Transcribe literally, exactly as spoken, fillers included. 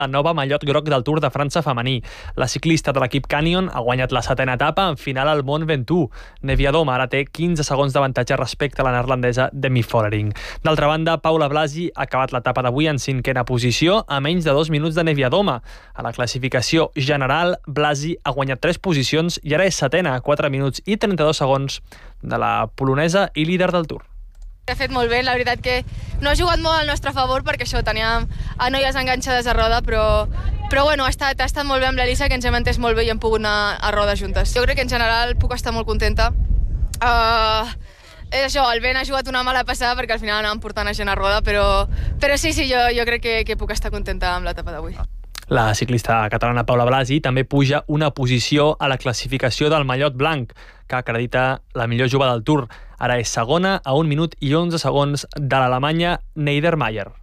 a nova mallot groc del Tour de França femení. La ciclista de l'equip Canyon ha guanyat la setena etapa en final al Mont Ventoux. Neviadoma ara té quinze segons d'avantatge respecte a la neerlandesa Demi Vollering. D'altra banda, Paula Blasi ha acabat l'etapa d'avui en cinquena posició a menys de dos minuts de Neviadoma. A la classificació general, Blasi ha guanyat tres posicions i ara és setena a quatre minuts i trenta-dos segons de la polonesa i líder del Tour. Ha fet molt bé, la veritat que no ha jugat molt al nostre favor perquè això, teníem a noies enganxades a roda, però, però bueno, ha estat, ha estat molt bé amb l'Elisa, que ens hem entès molt bé i hem pogut anar a roda juntes. Jo crec que en general puc estar molt contenta. Uh, és això, el vent ha jugat una mala passada perquè al final anàvem portant a gent a roda, però, però sí, sí, jo, jo crec que, que puc estar contenta amb l'etapa d'avui. La ciclista catalana Paula Blasi també puja una posició a la classificació del mallot blanc, que acredita la millor jove del Tour. Ara és segona a un minut i onze segons de l'alemanya Neidermayer.